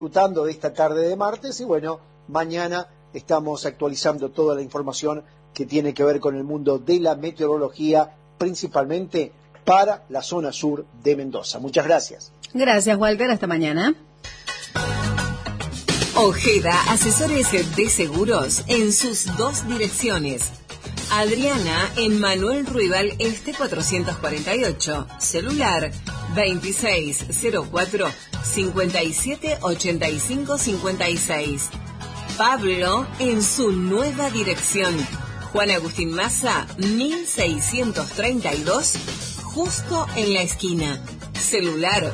disfrutando de esta tarde de martes y bueno, mañana estamos actualizando toda la información que tiene que ver con el mundo de la meteorología, principalmente para la zona sur de Mendoza. Muchas gracias. Gracias, Walter. Hasta mañana. Ojeda, asesores de seguros en sus dos direcciones. Adriana en Manuel Ruibal Este 448, celular 2604-578556. Pablo en su nueva dirección. Juan Agustín Maza, 1632, justo en la esquina. Celular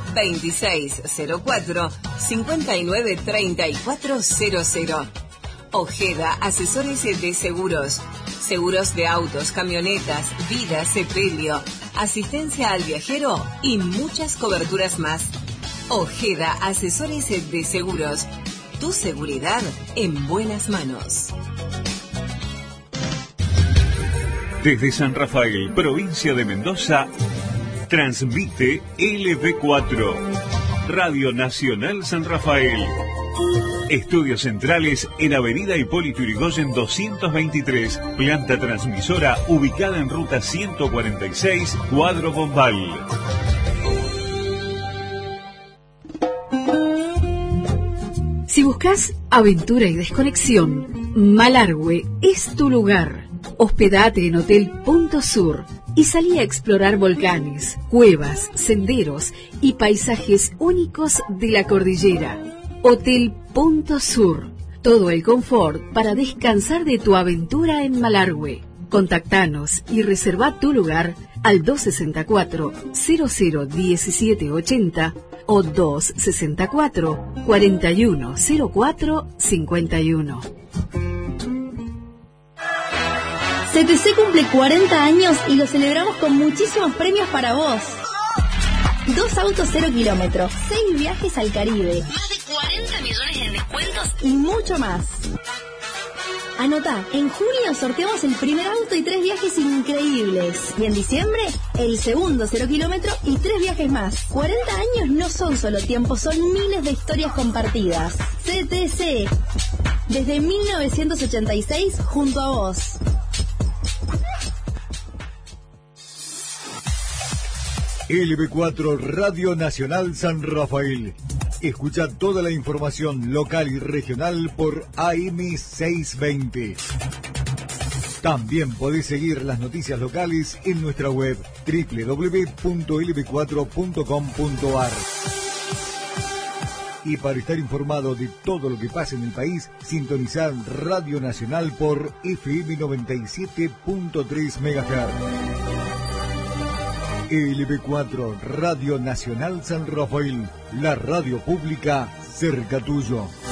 2604-593400. Ojeda, asesores de seguros. Seguros de autos, camionetas, vida, sepelio, asistencia al viajero y muchas coberturas más. Ojeda, asesores de seguros. Tu seguridad en buenas manos. Desde San Rafael, provincia de Mendoza, transmite LB4, Radio Nacional San Rafael. Estudios centrales en Avenida Hipólito Yrigoyen 223, planta transmisora ubicada en ruta 146, Cuadro Bombal. Si buscas aventura y desconexión, Malargüe es tu lugar. Hospedate en Hotel Punto Sur y salí a explorar volcanes, cuevas, senderos y paisajes únicos de la cordillera. Hotel Punto Sur. Todo el confort para descansar de tu aventura en Malargüe. Contactanos y reserva tu lugar al 264-001780 o 264-410451. CTC cumple 40 años y lo celebramos con muchísimos premios para vos. 2 autos 0 kilómetros, 6 viajes al Caribe, más de 40 millones en descuentos y mucho más. Anotá, en junio sorteamos el primer auto y 3 viajes increíbles. Y en diciembre, el segundo 0 kilómetro y 3 viajes más. 40 años no son solo tiempo, son miles de historias compartidas. CTC, desde 1986 junto a vos. LB4 Radio Nacional San Rafael. Escucha toda la información local y regional por AM620. También podés seguir las noticias locales en nuestra web www.lb4.com.ar. Y para estar informado de todo lo que pasa en el país, sintonizar Radio Nacional por FM 97.3 MHz. LB4 Radio Nacional San Rafael, la radio pública cerca tuyo.